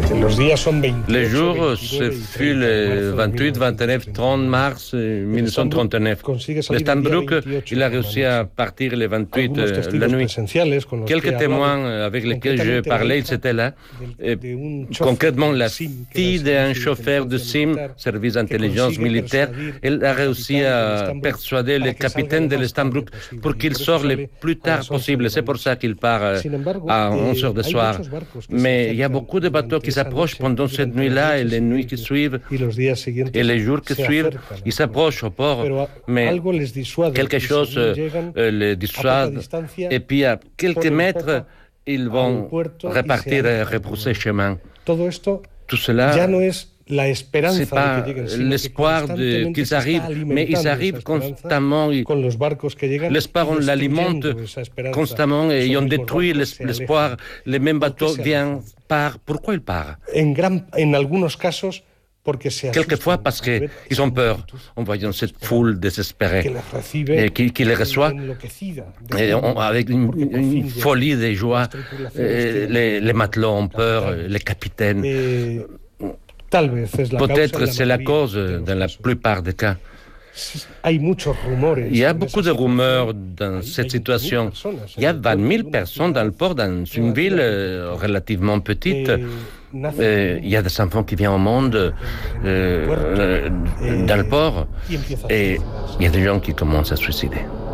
Les jours, ce fut le 28, 29, 30 mars 1939. Le Stambrook, il a réussi à partir le 28 la nuit. Quelques témoins avec lesquels je parlais, ils étaient là. Concrètement, la fille d'un chauffeur de SIM, service d'intelligence militaire, elle a réussi à persuader le capitaine de l'Stambrook pour qu'il sorte le plus tard possible. C'est pour ça qu'il part à 11 heures du soir. Mais il y a beaucoup de bateaux qui s'approchent pendant cette nuit-là et les nuits qui suivent et les jours qui suivent, ils s'approchent au port, mais quelque chose les dissuade et puis à quelques mètres, ils vont repartir et rebrousser chemin. Tout cela, c'est pas l'espoir qu'ils arrivent, mais ils arrivent constamment. L'espoir, on l'alimente constamment et on détruit l'espoir. Les mêmes bateaux viennent, partent. Pourquoi ils partent? Quelquefois parce qu'ils ont peur en voyant cette foule désespérée et qui les reçoit et avec une folie de joie. Les matelots ont peur, les capitaines. Peut-être c'est la cause dans la plupart des cas. Il y a beaucoup de rumeurs dans cette situation. Il y a 20 000 personnes dans le port, dans une ville relativement petite. Il y a des enfants qui viennent au monde dans le port et il y a des gens qui commencent à se suicider.